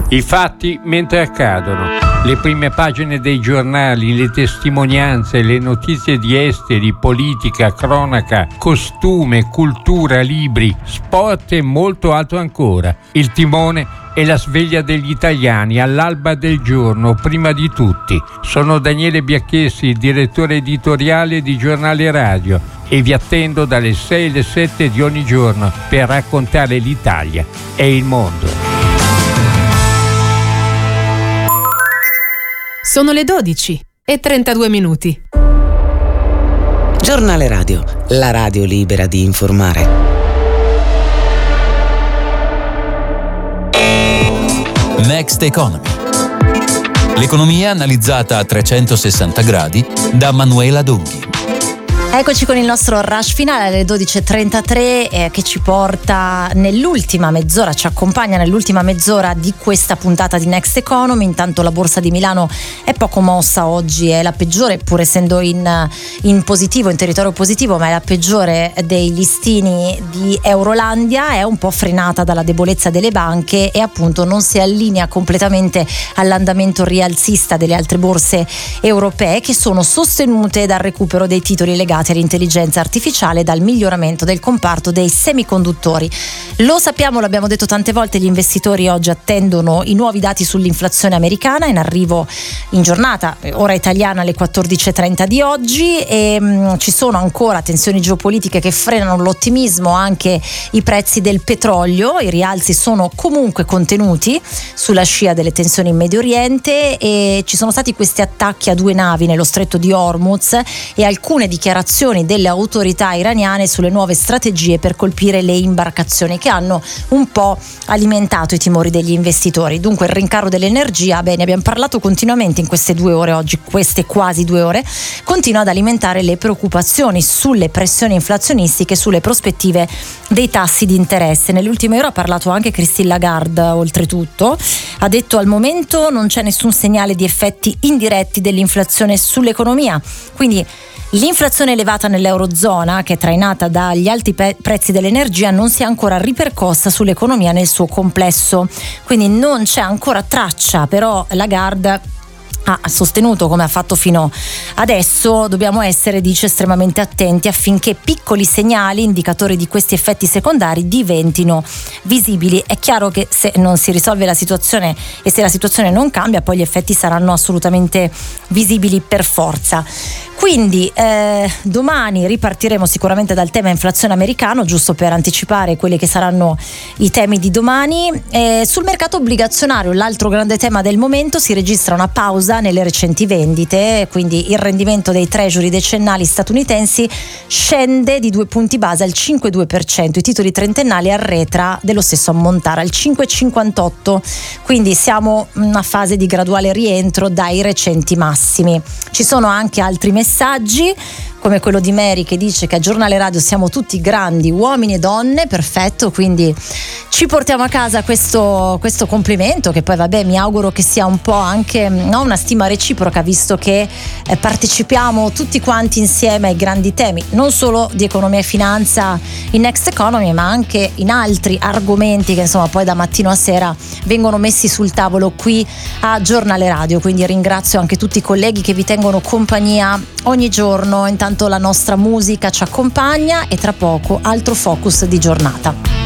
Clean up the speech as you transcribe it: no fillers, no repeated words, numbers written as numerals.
I fatti mentre accadono. Le prime pagine dei giornali, le testimonianze, le notizie di esteri, politica, cronaca, costume, cultura, libri, sport e molto altro ancora. Il timone e la sveglia degli italiani all'alba del giorno, prima di tutti. Sono Daniele Biacchessi, direttore editoriale di Giornale Radio, e vi attendo dalle 6 alle 7 di ogni giorno per raccontare l'Italia e il mondo. Sono le 12:32. Giornale Radio, la radio libera di informare. Next Economy. L'economia analizzata a 360 gradi da Manuela Donghi. Eccoci con il nostro rush finale alle 12:33 che ci porta nell'ultima mezz'ora, ci accompagna nell'ultima mezz'ora di questa puntata di Next Economy. Intanto la borsa di Milano è poco mossa oggi, è la peggiore, pur essendo in positivo, in territorio positivo, ma è la peggiore dei listini di Eurolandia, è un po' frenata dalla debolezza delle banche e appunto non si allinea completamente all'andamento rialzista delle altre borse europee, che sono sostenute dal recupero dei titoli legati all'intelligenza artificiale, dal miglioramento del comparto dei semiconduttori. Lo sappiamo, l'abbiamo detto tante volte, gli investitori oggi attendono i nuovi dati sull'inflazione americana, in arrivo in giornata, ora italiana, alle 14:30 di oggi, e ci sono ancora tensioni geopolitiche che frenano l'ottimismo, anche i prezzi del petrolio. I rialzi sono comunque contenuti sulla scia delle tensioni in Medio Oriente, e ci sono stati questi attacchi a 2 navi nello stretto di Hormuz e alcune dichiarazioni delle autorità iraniane sulle nuove strategie per colpire le imbarcazioni, che hanno un po' alimentato i timori degli investitori. Dunque il rincaro dell'energia, bene, abbiamo parlato continuamente in queste 2 ore oggi, queste quasi 2 ore, continua ad alimentare le preoccupazioni sulle pressioni inflazionistiche, sulle prospettive dei tassi di interesse. Nelle ultime ore ha parlato anche Christine Lagarde, oltretutto ha detto: al momento non c'è nessun segnale di effetti indiretti dell'inflazione sull'economia, quindi l'inflazione elevata nell'Eurozona, che è trainata dagli alti prezzi dell'energia, non si è ancora ripercossa sull'economia nel suo complesso, quindi non c'è ancora traccia. Però Lagarde ha sostenuto, come ha fatto fino adesso, dobbiamo essere, dice, estremamente attenti affinché piccoli segnali indicatori di questi effetti secondari diventino visibili. È chiaro che se non si risolve la situazione e se la situazione non cambia, poi gli effetti saranno assolutamente visibili per forza. Quindi domani ripartiremo sicuramente dal tema inflazione americano, giusto per anticipare quelli che saranno i temi di domani. Sul mercato obbligazionario, l'altro grande tema del momento, si registra una pausa nelle recenti vendite, quindi il rendimento dei treasury decennali statunitensi scende di 2 punti base al 5,2%, i titoli trentennali arretra dello stesso ammontare al 5,58%, quindi siamo in una fase di graduale rientro dai recenti massimi. Ci sono anche altri messaggi, come quello di Mary, che dice che a Giornale Radio siamo tutti grandi uomini e donne. Perfetto, quindi ci portiamo a casa questo complimento, che poi vabbè mi auguro che sia un po' anche una stima reciproca, visto che partecipiamo tutti quanti insieme ai grandi temi, non solo di economia e finanza in Next Economy, ma anche in altri argomenti che insomma poi da mattino a sera vengono messi sul tavolo qui a Giornale Radio. Quindi ringrazio anche tutti i colleghi che vi tengono compagnia ogni giorno. Intanto la nostra musica ci accompagna e tra poco altro focus di giornata.